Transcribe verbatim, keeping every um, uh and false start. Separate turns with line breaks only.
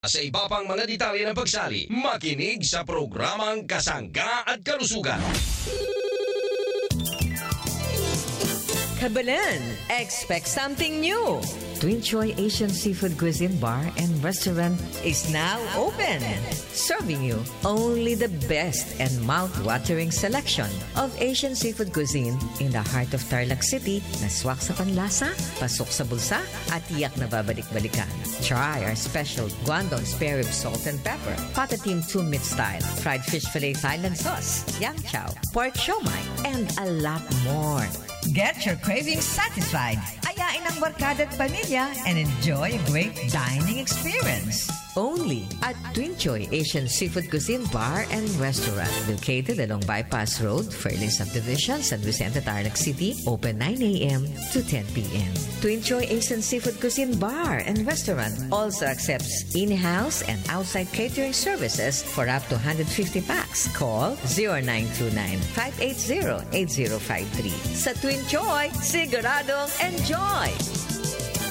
Sa iba pang mga detalye ng pagsali, makinig sa programang Kasangga at Kalusugan.
Kabalan, expect something new. Twin Choy Asian Seafood Cuisine Bar and Restaurant is now open, serving you only the best and mouth-watering selection of Asian seafood cuisine in the heart of Tarlac City na swak sa panlasa, pasok sa bulsa, at tiyak na babalik-balikan. Try our special Guangdong spare rib salt and pepper, patatim two-meat style, fried fish fillet Thailand sauce, yang chow, pork siomai, and a lot more. Get your cravings satisfied. Ayain ang barkada at pamilya and enjoy a great dining experience. Only at Twin Choy Asian Seafood Cuisine Bar and Restaurant, located along Bypass Road, Fairlane Subdivision, San Vicente, Tarlac City, open nine a.m. to ten p.m. Twin Choy Asian Seafood Cuisine Bar and Restaurant also accepts in-house and outside catering services for up to one hundred fifty packs. Call zero nine two nine, five eight zero, eight zero five three. Sa Twin Choy, siguradong enjoy!